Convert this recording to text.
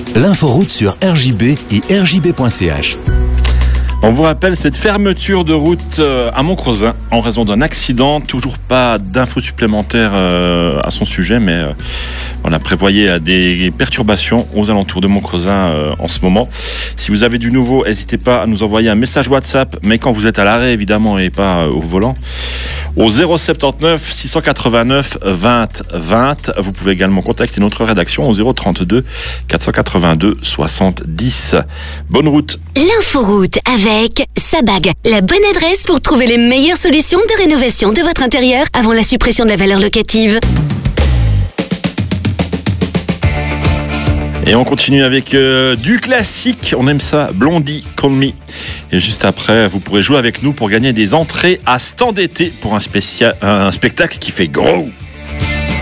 L'inforoute sur RJB et rjb.ch. On vous rappelle cette fermeture de route à Montcrozin en raison d'un accident. Toujours pas d'infos supplémentaires à son sujet, mais on a prévoyé des perturbations aux alentours de Montcrozin en ce moment. Si vous avez du nouveau, n'hésitez pas à nous envoyer un message WhatsApp, mais quand vous êtes à l'arrêt évidemment et pas au volant, au 079 689 20 20. Vous pouvez également contacter notre rédaction au 032 482 70. Bonne route. L'inforoute avec Sabag, la bonne adresse pour trouver les meilleures solutions de rénovation de votre intérieur avant la suppression de la valeur locative. Et on continue avec du classique, on aime ça, Blondie, Call Me. Et juste après, vous pourrez jouer avec nous pour gagner des entrées à Stand d'été pour un spectacle qui fait gros.